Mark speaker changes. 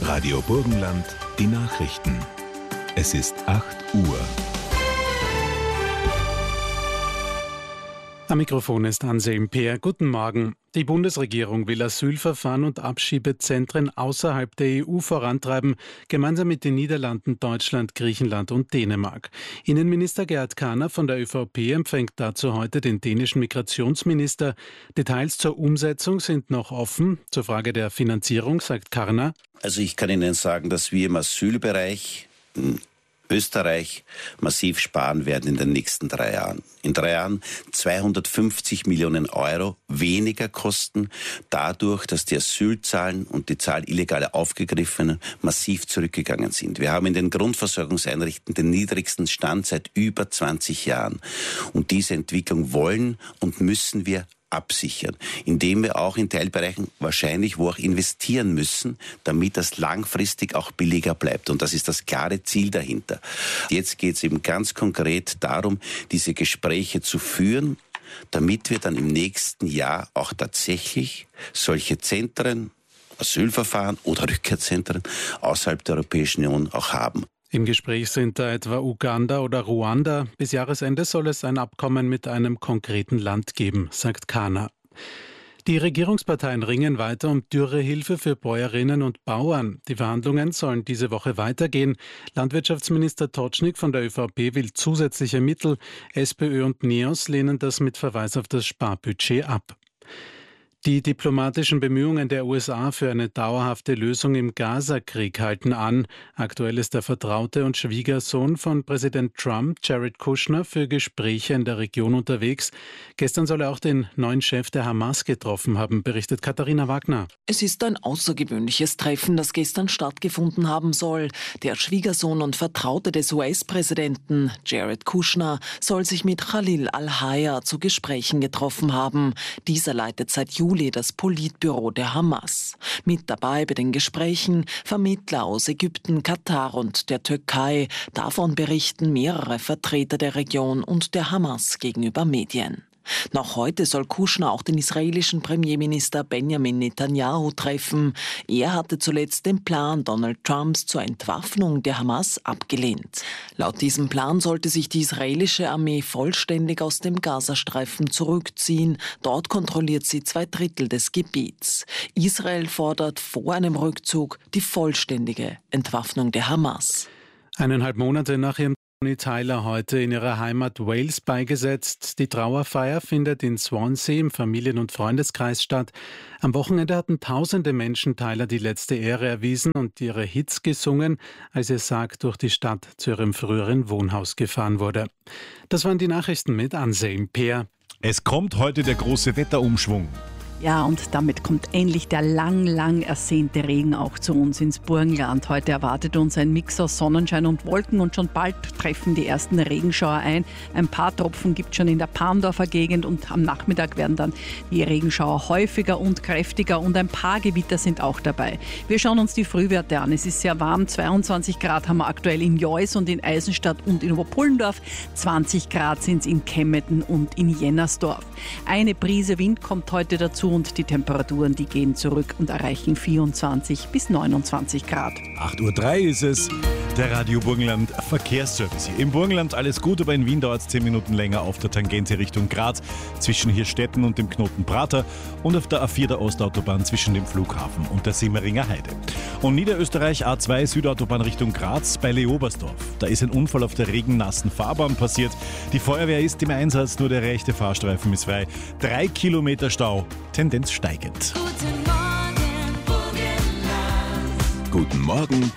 Speaker 1: Radio Burgenland, die Nachrichten. Es ist 8 Uhr.
Speaker 2: Am Mikrofon ist Anselm Peer. Guten Morgen. Die Bundesregierung will Asylverfahren und Abschiebezentren außerhalb der EU vorantreiben, gemeinsam mit den Niederlanden, Deutschland, Griechenland und Dänemark. Innenminister Gerhard Kahner von der ÖVP empfängt dazu heute den dänischen Migrationsminister. Details zur Umsetzung sind noch offen. Zur Frage der Finanzierung sagt Kahner:
Speaker 3: Also ich kann Ihnen sagen, dass wir im Asylbereich Österreich massiv sparen werden in den nächsten 3 Jahren. In 3 Jahren 250 Millionen Euro weniger kosten, dadurch, dass die Asylzahlen und die Zahl illegaler Aufgegriffenen massiv zurückgegangen sind. Wir haben in den Grundversorgungseinrichtungen den niedrigsten Stand seit über 20 Jahren. Und diese Entwicklung wollen und müssen wir absichern, indem wir auch in Teilbereichen wahrscheinlich wo auch investieren müssen, damit das langfristig auch billiger bleibt. Und das ist das klare Ziel dahinter. Jetzt geht es eben ganz konkret darum, diese Gespräche zu führen, damit wir dann im nächsten Jahr auch tatsächlich solche Zentren, Asylverfahren oder Rückkehrzentren außerhalb der Europäischen Union auch haben.
Speaker 2: Im Gespräch sind da etwa Uganda oder Ruanda. Bis Jahresende soll es ein Abkommen mit einem konkreten Land geben, sagt Kahner. Die Regierungsparteien ringen weiter um Dürrehilfe für Bäuerinnen und Bauern. Die Verhandlungen sollen diese Woche weitergehen. Landwirtschaftsminister Totschnig von der ÖVP will zusätzliche Mittel. SPÖ und NEOS lehnen das mit Verweis auf das Sparbudget ab. Die diplomatischen Bemühungen der USA für eine dauerhafte Lösung im Gaza-Krieg halten an. Aktuell ist der Vertraute und Schwiegersohn von Präsident Trump, Jared Kushner, für Gespräche in der Region unterwegs. Gestern soll er auch den neuen Chef der Hamas getroffen haben, berichtet Katharina Wagner.
Speaker 4: Es ist ein außergewöhnliches Treffen, das gestern stattgefunden haben soll. Der Schwiegersohn und Vertraute des US-Präsidenten, Jared Kushner, soll sich mit Khalil al-Hayya zu Gesprächen getroffen haben. Dieser leitet seit Juli das Politbüro der Hamas. Mit dabei bei den Gesprächen Vermittler aus Ägypten, Katar und der Türkei. Davon berichten mehrere Vertreter der Region und der Hamas gegenüber Medien. Noch heute soll Kushner auch den israelischen Premierminister Benjamin Netanyahu treffen. Er hatte zuletzt den Plan Donald Trumps zur Entwaffnung der Hamas abgelehnt. Laut diesem Plan sollte sich die israelische Armee vollständig aus dem Gazastreifen zurückziehen. Dort kontrolliert sie 2/3 des Gebiets. Israel fordert vor einem Rückzug die vollständige Entwaffnung der Hamas.
Speaker 2: 1,5 Monate nach ihrem Bonnie Tyler heute in ihrer Heimat Wales beigesetzt. Die Trauerfeier findet in Swansea im Familien- und Freundeskreis statt. Am Wochenende hatten tausende Menschen Tyler die letzte Ehre erwiesen und ihre Hits gesungen, als ihr Sarg durch die Stadt zu ihrem früheren Wohnhaus gefahren wurde. Das waren die Nachrichten mit Anselm Peer.
Speaker 5: Es kommt heute der große Wetterumschwung.
Speaker 6: Ja, und damit kommt endlich der lang ersehnte Regen auch zu uns ins Burgenland. Heute erwartet uns ein Mix aus Sonnenschein und Wolken und schon bald treffen die ersten Regenschauer ein. Ein paar Tropfen gibt es schon in der Parndorfer Gegend und am Nachmittag werden dann die Regenschauer häufiger und kräftiger und ein paar Gewitter sind auch dabei. Wir schauen uns die Frühwerte an. Es ist sehr warm, 22 Grad haben wir aktuell in Jois und in Eisenstadt und in Oberpullendorf. 20 Grad sind es in Kemmeten und in Jennersdorf. Eine Prise Wind kommt heute dazu und die Temperaturen, die gehen zurück und erreichen 24 bis 29 Grad.
Speaker 5: 8:03 Uhr ist es. Der Radio Burgenland Verkehrsservice. Im Burgenland alles gut, aber in Wien dauert es 10 Minuten länger auf der Tangente Richtung Graz zwischen Hirstetten und dem Knoten Prater und auf der A4 der Ostautobahn zwischen dem Flughafen und der Simmeringer Heide. Und Niederösterreich A2 Südautobahn Richtung Graz bei Leobersdorf. Da ist ein Unfall auf der regennassen Fahrbahn passiert. Die Feuerwehr ist im Einsatz, nur der rechte Fahrstreifen ist frei. 3 Kilometer Stau, Tendenz steigend.
Speaker 1: Guten Morgen,